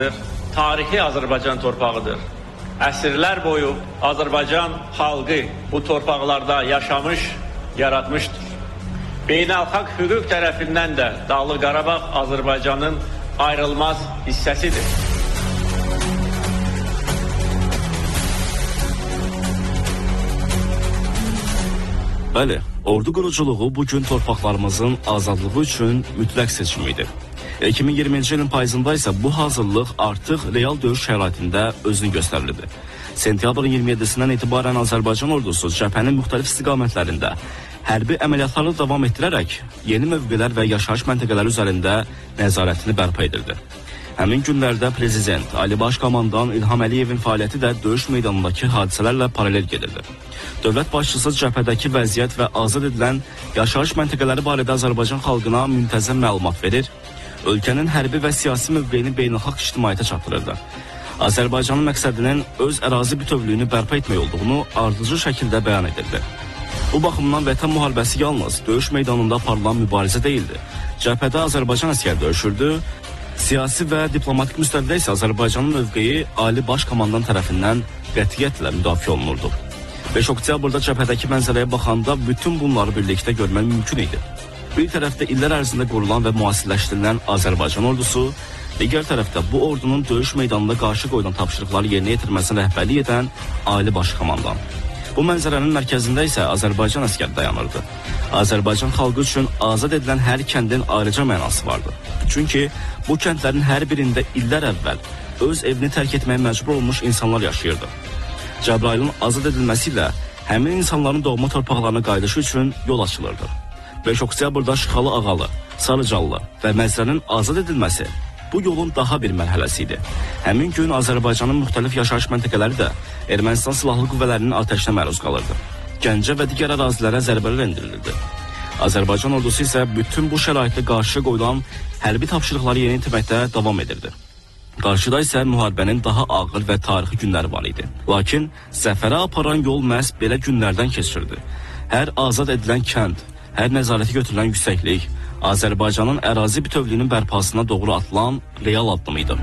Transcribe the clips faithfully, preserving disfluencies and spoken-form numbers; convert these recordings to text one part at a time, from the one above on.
Tarihi Azərbaycan torpağıdır. Əsrlər boyu Azərbaycan xalqı bu torpaqlarda yaşamış, yaratmışdır. Beynəlxalq hüquq tərəfindən də Dağlıq Qarabağ Azərbaycanın ayrılmaz hissəsidir. Bəli, ordu quruculuğu bugün torpaqlarımızın azadlığı üçün mütləq seçimidir. iki min iyirminci ilin payızında isə bu hazırlıq artıq real döyüş şəraitində özünü göstərildi. Sentyabrın iyirmi yeddisindən etibarən Azərbaycan ordusu cəbhənin müxtəlif istiqamətlərində hərbi əməliyyatları davam etdirərək yeni mövqelər və yaşayış məntəqələri üzərində nəzarətini bərpa edirdi. Həmin günlərdə Prezident Ali Baş Komandan İlham Əliyevin fəaliyyəti də döyüş meydanındakı hadisələrlə paralel gedirdi. Dövlət başçısı cəbhədəki vəziyyət və azad edilən yaşayış məntəqələri barədə Azərbaycan xalqına müntəzəm məlumat verir, ölkənin hərbi və siyasi mövqeyini beynəlxalq ictimaiyyətə çatdırırdı. Azərbaycanın məqsədinin öz ərazi bütövlüyünü bərpa etmək olduğunu ardıcıl şəkildə bəyan edirdi. Bu baxımdan Vətən müharibəsi yalnız döyüş meydanında aparılan mübarizə deyildi. Cəbhədə Azərbaycan əsgər döyüşürdü, siyasi və diplomatik müstəvidə isə Azərbaycanın mövqeyi Ali Baş Komandan tərəfindən qətiyyətlə müdafiə olunurdu. beş oktyabrda cəbhədəki mənzərəyə baxanda bütün bunları birlikdə görmək mümkün idi. Bir tərəfdə illər ərzində qurulan və müasirləşdirilən Azərbaycan ordusu, digər tərəfdə bu ordunun döyüş meydanında qarşı qoyulan tapşırıqları yerinə yetirməsinə rəhbərlik edən Ali Baş Komandan. Bu mənzərənin mərkəzində isə Azərbaycan əsgəri dayanırdı. Azərbaycan xalqı üçün azad edilən hər kəndin ayrıca mənası vardı. Çünki bu kəndlərin hər birində illər əvvəl öz evini tərk etməyə məcbur olmuş insanlar yaşayırdı. Cəbrayılın azad edilməsi ilə həmin insanların doğma torpaqlarına qayıdışı üçün yol açılırdı. beş oktyabrda Şıxalı Ağalı, Sarıcallı və Məzrənin azad edilməsi bu yolun daha bir mərhələsi idi. Həmin gün Azərbaycanın müxtəlif yaşayış məntəqələri də Ermənistan silahlı qüvvələrinin atəşinə məruz qalırdı. Gəncə və digər ərazilərə zərbələr endirilirdi. Azərbaycan ordusu isə bütün bu şəraitdə qarşıya qoyulan hərbi tapşırıqları yeni yetirməkdə davam edirdi. Qarşıda isə müharibənin daha ağır və tarixi günləri var idi. Lakin zəfərə aparan yol məhz belə günlərdən keçirdi. Hər azad edilən kənd, hər nəzarəti götürülən yüksəklik Azərbaycanın ərazi bütövlüyünün bərpasına doğru atılan real addım idi.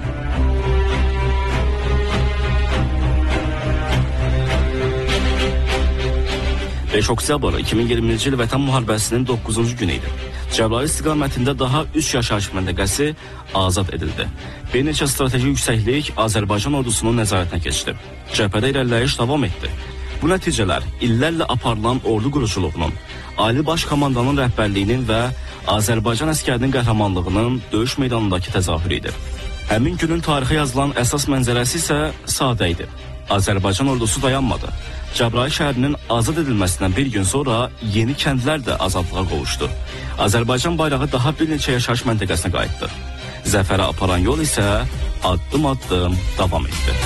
beş oktyabr iki min iyirminci il Vətən müharibəsinin doqquzuncu günü idi. Cəbrayıl istiqamətində daha üç yaşayış məntəqəsi azad edildi. Bir neçə strateji yüksəklik Azərbaycan ordusunun nəzarətinə keçdi. Cəbhədə irəliləyiş davam etdi. Bu nəticələr illərlə aparılan ordu quruculuğunun, Ali Baş Komandanın rəhbərliyinin və Azərbaycan əskərinin qəhrəmanlığının döyüş meydanındakı təzahürüdür. Həmin günün tarixi yazılan əsas mənzərəsi isə sadə idi. Azərbaycan ordusu dayanmadı. Cəbrayıl şəhərinin azad edilməsindən bir gün sonra yeni kəndlər də azadlığa qovuşdu. Azərbaycan bayrağı daha bir neçə yaşayış məntəqəsinə qayıtdı. Zəfərə aparan yol isə addım-addım davam etdi.